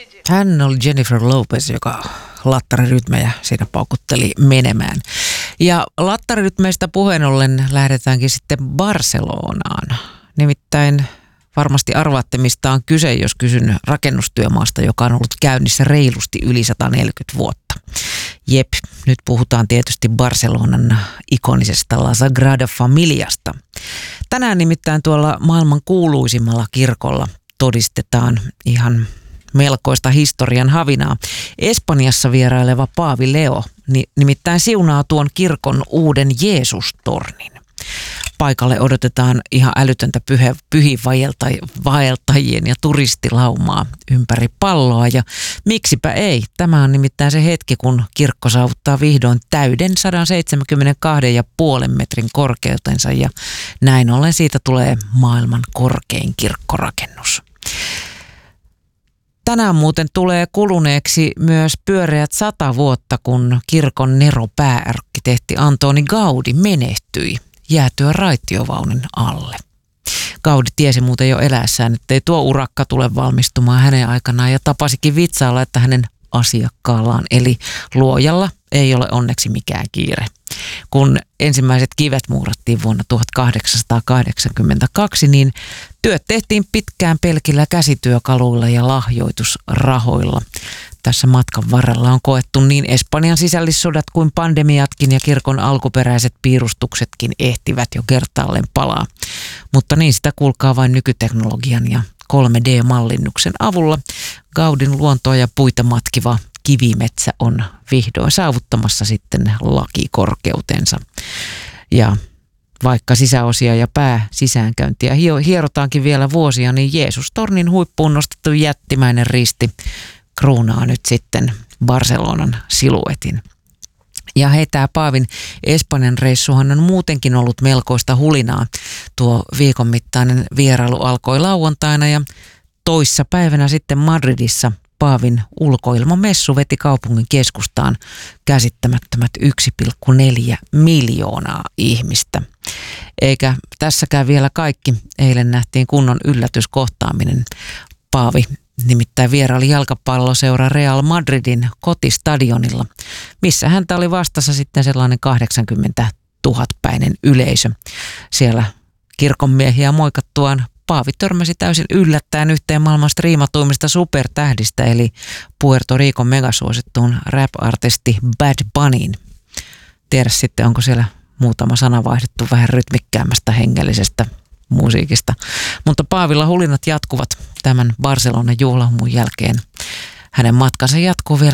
Hän oli Jennifer Lopez, joka lattarirytmejä siinä paukutteli menemään. Ja lattarirytmeistä puheen ollen lähdetäänkin sitten Barcelonaan. Nimittäin varmasti arvaatte, mistä on kyse, jos kysyn rakennustyömaasta, joka on ollut käynnissä reilusti yli 140 vuotta. Jep, nyt puhutaan tietysti Barcelonan ikonisesta La Sagrada Familiasta. Tänään nimittäin tuolla maailman kuuluisimmalla kirkolla todistetaan ihan melkoista historian havinaa. Espanjassa vieraileva Paavi Leo nimittäin siunaa tuon kirkon uuden Jeesustornin. Paikalle odotetaan ihan älytöntä pyhiinvaeltajien ja turistilaumaa ympäri palloa. Ja miksipä ei? Tämä on nimittäin se hetki, kun kirkko saavuttaa vihdoin täyden 172,5 metrin korkeutensa. Ja näin ollen siitä tulee maailman korkein kirkkorakennus. Tänään muuten tulee kuluneeksi myös pyöreät 100 vuotta, kun kirkon neropääarkkitehti Antoni Gaudi menehtyi jäätyä raitiovaunun alle. Gaudi tiesi muuten jo eläessään, ettei tuo urakka tule valmistumaan hänen aikanaan ja tapasikin vitsailla, että hänen asiakkaallaan eli luojalla ei ole onneksi mikään kiire. Kun ensimmäiset kivet muurattiin vuonna 1882, niin työt tehtiin pitkään pelkillä käsityökaluilla ja lahjoitusrahoilla. Tässä matkan varrella on koettu niin Espanjan sisällissodat kuin pandemiatkin ja kirkon alkuperäiset piirustuksetkin ehtivät jo kertaalleen palaa. Mutta niin sitä kuulkaa vain nykyteknologian ja 3D-mallinnuksen avulla. Gaudin luontoa ja puita matkiva kivimetsä on vihdoin saavuttamassa sitten lakikorkeutensa. Ja vaikka sisäosia ja pääsisäänkäyntiä hierotaankin vielä vuosia, niin Jeesustornin huippuun nostettu jättimäinen risti kruunaa nyt sitten Barcelonan siluetin. Ja hei, tämä Paavin Espanjan reissuhan on muutenkin ollut melkoista hulinaa. Tuo viikon mittainen vierailu alkoi lauantaina ja toissa päivänä sitten Madridissa Paavin ulkoilmamessu veti kaupungin keskustaan käsittämättömät 1,4 miljoonaa ihmistä. Eikä tässäkään vielä kaikki. Eilen nähtiin kunnon yllätyskohtaaminen. Paavi nimittäin vieraili jalkapalloseura Real Madridin kotistadionilla, missä häntä oli vastassa sitten sellainen 80 000-päinen yleisö. Siellä kirkonmiehiä moikattuaan Paavi törmäsi täysin yllättäen yhteen maailman striimatuimmista supertähdistä, eli Puerto Ricon megasuosittuun rap-artisti Bad Bunnyin. Tiedä sitten, onko siellä muutama sana vaihdettu vähän rytmikkäämmästä hengellisestä musiikista. Mutta Paavilla hulinat jatkuvat tämän Barcelonan juhlahumun jälkeen. Hänen matkansa jatkuu vielä